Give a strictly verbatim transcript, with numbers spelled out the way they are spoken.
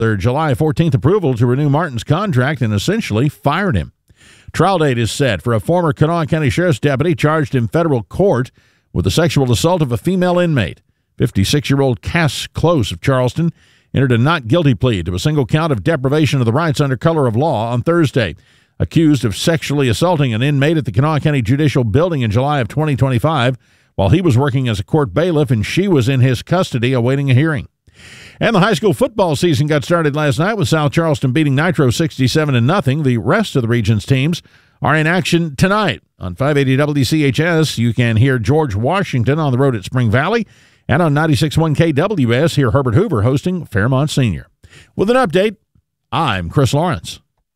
their July fourteenth approval to renew Martin's contract and essentially fired him. Trial date is set for a former Kanawha County Sheriff's deputy charged in federal court with the sexual assault of a female inmate. fifty-six-year-old Cass Close of Charleston entered a not guilty plea to a single count of deprivation of the rights under color of law on Thursday. Accused of sexually assaulting an inmate at the Kanawha County Judicial Building in July of twenty twenty-five while he was working as a court bailiff and she was in his custody awaiting a hearing. And the high school football season got started last night with South Charleston beating Nitro sixty-seven to nothing. The rest of the region's teams are in action tonight. On five eighty W C H S, you can hear George Washington on the road at Spring Valley. And on ninety-six point one K W S, hear Herbert Hoover hosting Fairmont Senior. With an update, I'm Chris Lawrence.